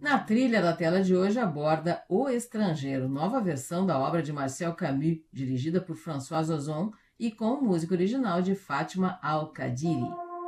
Na trilha da tela de hoje aborda O Estrangeiro, nova versão da obra de Marcel Camus, dirigida por François Ozon e com música original de Fátima Al-Qadiri.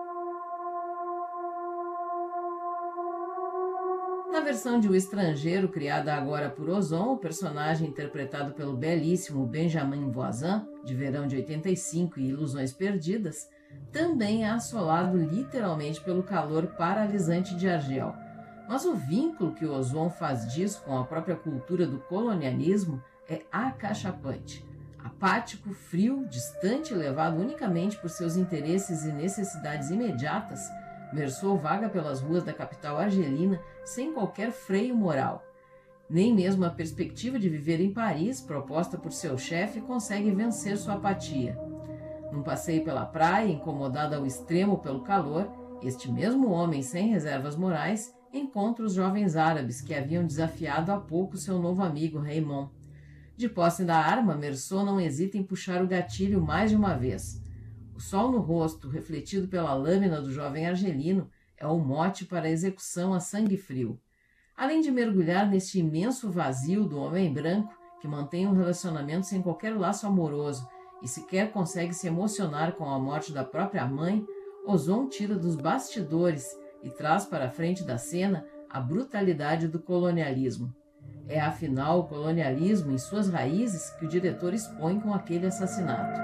Na versão de O Estrangeiro, criada agora por Ozon, o personagem interpretado pelo belíssimo Benjamin Voisin, de Verão de 85 e Ilusões Perdidas, também é assolado literalmente pelo calor paralisante de Argel. Mas o vínculo que Ozon faz disso com a própria cultura do colonialismo é acachapante. Apático, frio, distante e levado unicamente por seus interesses e necessidades imediatas, Meursault vaga pelas ruas da capital argelina sem qualquer freio moral. Nem mesmo a perspectiva de viver em Paris, proposta por seu chefe, consegue vencer sua apatia. Num passeio pela praia, incomodado ao extremo pelo calor, este mesmo homem sem reservas morais encontra os jovens árabes que haviam desafiado há pouco seu novo amigo Raymond. De posse da arma, Meursault não hesita em puxar o gatilho mais de uma vez. O sol no rosto, refletido pela lâmina do jovem argelino, é o mote para a execução a sangue frio. Além de mergulhar neste imenso vazio do homem branco, que mantém um relacionamento sem qualquer laço amoroso e sequer consegue se emocionar com a morte da própria mãe, Ozon tira dos bastidores e traz para a frente da cena a brutalidade do colonialismo. É afinal o colonialismo em suas raízes que o diretor expõe com aquele assassinato.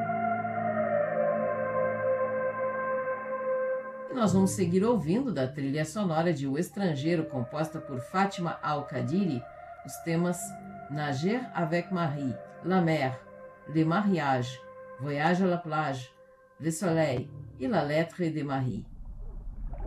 E nós vamos seguir ouvindo da trilha sonora de O Estrangeiro, composta por Fátima Al-Qadiri, os temas Nager avec Marie, La Mer, Le Mariage, Voyage à la plage, Le Soleil e La Lettre de Marie.